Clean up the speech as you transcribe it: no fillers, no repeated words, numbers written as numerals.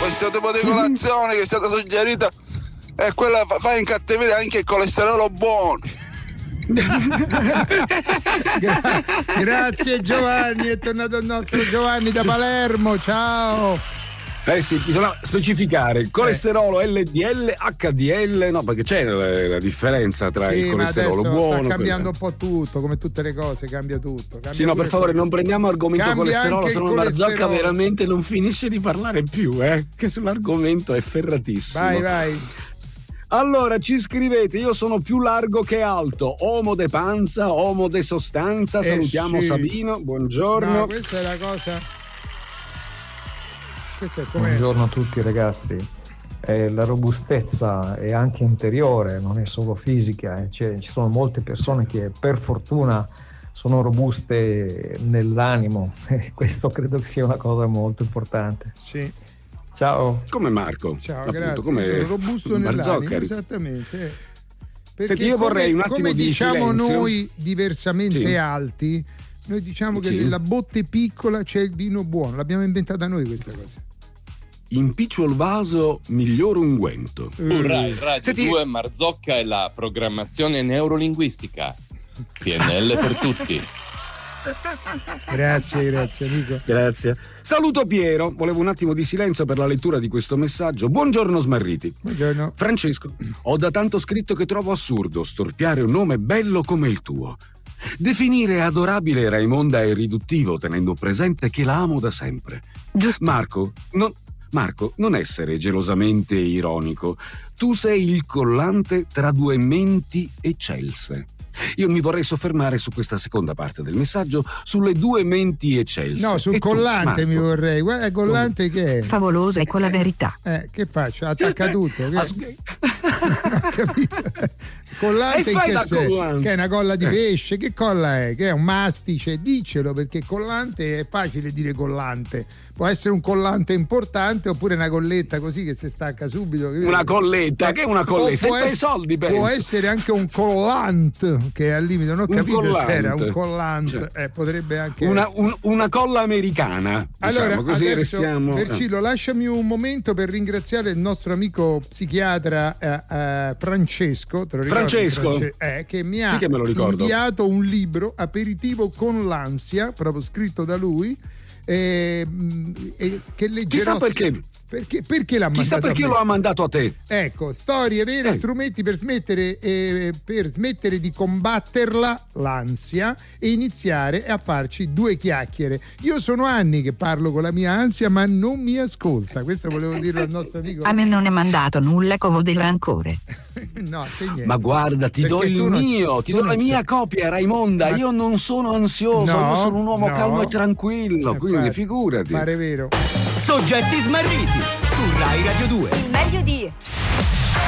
questo tipo di colazione che è stata suggerita e quella fa incattivire anche il colesterolo buono. Grazie Giovanni, è tornato il nostro Giovanni da Palermo, ciao. Sì, bisogna specificare colesterolo LDL, HDL, no, perché c'è la differenza tra il colesterolo ma buono. Sta cambiando un po' tutto, come tutte le cose, cambia tutto. Sì, no, per favore, non prendiamo argomento cambia colesterolo, se no Marzocca veramente non finisce di parlare più, che sull'argomento è ferratissimo. Vai. Allora, ci scrivete, io sono più largo che alto, uomo de panza, uomo de sostanza, salutiamo sì. Sabino, buongiorno. No, questa è la cosa. Buongiorno a tutti ragazzi. La robustezza è anche interiore, non è solo fisica, ci sono molte persone che per fortuna sono robuste nell'animo e questo credo che sia una cosa molto importante. Sì. Ciao. Come Marco. Ciao, appunto, grazie. Come sono robusto nell'animo, esattamente. Perché io vorrei un attimo come di diciamo silenzio. Noi diversamente alti, noi diciamo che nella botte piccola c'è il vino buono, l'abbiamo inventata noi questa cosa. Impiccio il vaso, miglior unguento. Rai Radio 2 Marzocca e la programmazione neurolinguistica. PNL per tutti. Grazie amico. Grazie. Saluto Piero, volevo un attimo di silenzio per la lettura di questo messaggio. Buongiorno Smarriti. Buongiorno. Francesco, ho da tanto scritto che trovo assurdo storpiare un nome bello come il tuo. Definire adorabile Raimonda è riduttivo, tenendo presente che la amo da sempre. Giusto. Marco, non essere gelosamente ironico. Tu sei il collante tra due menti eccelse. Io mi vorrei soffermare su questa seconda parte del messaggio, sulle due menti eccelse. No, sul collante tu, mi vorrei. Guarda, collante che è? Favoloso e con la verità. Che faccio? Attacca tutto. Non ho capito. Collante in che senso? Che è una colla di pesce? Che colla è? Che è un mastice? Diccelo, perché collante è facile dire collante. Può essere un collante importante oppure una colletta così che si stacca subito. Una colletta? Che è una colletta? Senza i soldi, penso. Può essere anche un collant, che al limite non ho capito collante. se era un collant, potrebbe anche una colla americana. Allora, diciamo, così adesso, restiamo. Percillo, lasciami un momento per ringraziare il nostro amico psichiatra Francesco, te lo ricordi? Francesco? Che mi ha inviato un libro, Aperitivo con l'ansia, proprio scritto da lui, che leggerò. Chissà perché. Perché l'ha mandato? Chissà perché lo ha mandato a te. Ecco, storie vere, strumenti per smettere di combatterla, l'ansia, e iniziare a farci due chiacchiere. Io sono anni che parlo con la mia ansia, ma non mi ascolta. Questo volevo dirlo al nostro amico. A me non è mandato nulla come del rancore. No, te niente. Ma guarda, ti do il mio, ti do la mia copia, Raimonda. Io non sono ansioso, io sono un uomo calmo e tranquillo, quindi figurati. Pare vero. Soggetti smarriti su Rai Radio 2. Il meglio di